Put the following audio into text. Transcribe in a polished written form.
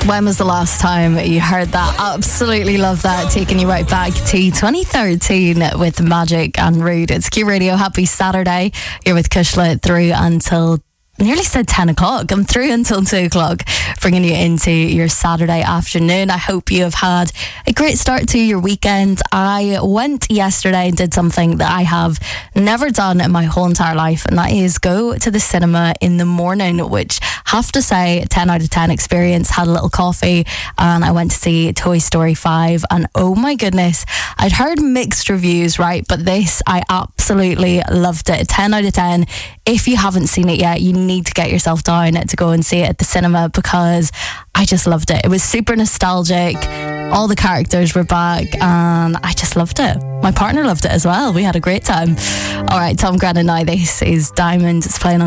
When was the last time you heard that? Absolutely love that. Taking you right back to 2013 with Magic and Rude. It's Q Radio. Happy Saturday. You're with Kushla through until... I nearly said 10 o'clock. I'm through until 2 o'clock, bringing you into your Saturday afternoon. I hope you have had a great start to your weekend. I went yesterday and did something that I have never done in my whole entire life, and that is go to the cinema in the morning, which, have to say, 10 out of 10 experience. Had a little coffee and I went to see Toy Story 5, and oh my goodness, I'd heard mixed reviews, right? But this, I absolutely loved it. 10 out of 10. If you haven't seen it yet, you need to get yourself down to go and see it at the cinema, because I just loved it. It was super nostalgic. All the characters were back and I just loved it. My partner loved it as well. We had a great time. All right, Tom Grennan now. This is Diamond. It's playing on